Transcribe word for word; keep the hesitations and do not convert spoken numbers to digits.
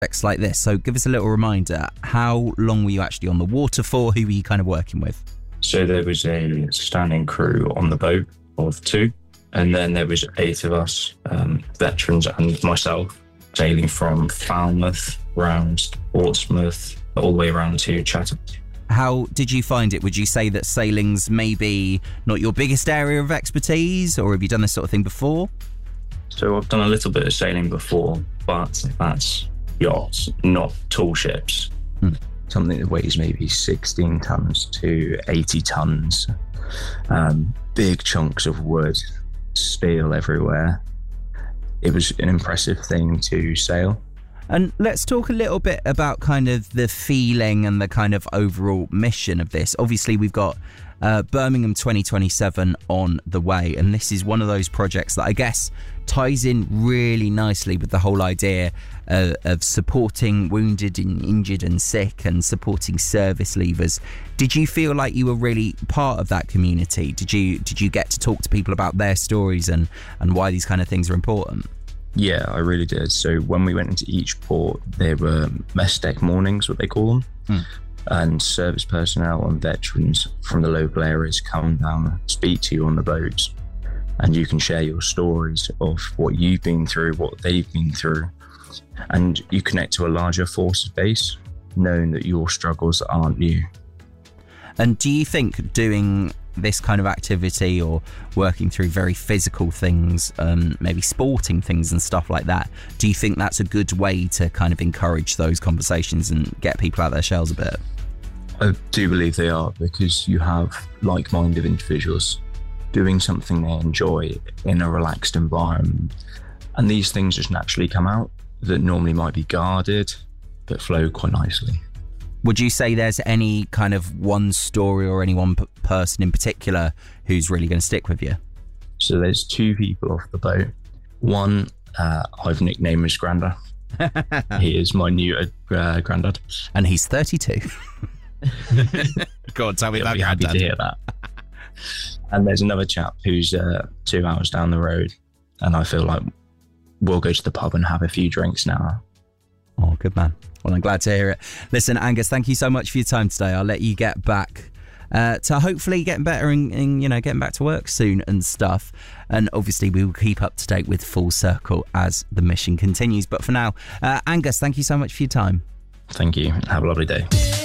projects like this. So give us a little reminder, how long were you actually on the water for? Who were you kind of working with? So there was a standing crew on the boat of two, and then there was eight of us, um, veterans and myself, sailing from Falmouth round Portsmouth all the way around to Chatham. How did you find it? Would you say that sailing's maybe not your biggest area of expertise, or have you done this sort of thing before? So I've done a little bit of sailing before, but that's yachts, not tall ships. Hmm. Something that weighs maybe sixteen tons to eighty tons. Um, big chunks of wood, steel everywhere. It was an impressive thing to sail. And let's talk a little bit about kind of the feeling and the kind of overall mission of this. Obviously, we've got uh, Birmingham twenty twenty-seven on the way, and this is one of those projects that I guess ties in really nicely with the whole idea uh, of supporting wounded and injured and sick and supporting service leavers. Did you feel like you were really part of that community? Did you did you get to talk to people about their stories and, and why these kind of things are important? Yeah, I really did. So when we went into each port, there were mess deck mornings, what they call them. Hmm. And service personnel and veterans from the local areas come down, speak to you on the boats, and you can share your stories of what you've been through, what they've been through. And you connect to a larger forces base, knowing that your struggles aren't new. And do you think doing this kind of activity or working through very physical things, um, maybe sporting things and stuff like that, do you think that's a good way to kind of encourage those conversations and get people out of their shells a bit? I do believe they are, because you have like-minded individuals doing something they enjoy in a relaxed environment. And these things just naturally come out that normally might be guarded, but flow quite nicely. Would you say there's any kind of one story or any one p- person in particular who's really going to stick with you? So there's two people off the boat. One, uh, I've nicknamed as Granda. He is my new uh, granddad. And he's thirty-two. Go on, tell me He'll about be your happy dad. to hear that. And there's another chap who's uh, two hours down the road, and I feel like we'll go to the pub and have a few drinks now. Oh, good man. Well, I'm glad to hear it. Listen, Angus, thank you so much for your time today. I'll let you get back uh, to hopefully getting better and, and, you know, getting back to work soon and stuff. And obviously we will keep up to date with Full Circle as the mission continues. But for now, uh, Angus, thank you so much for your time. Thank you. Have a lovely day.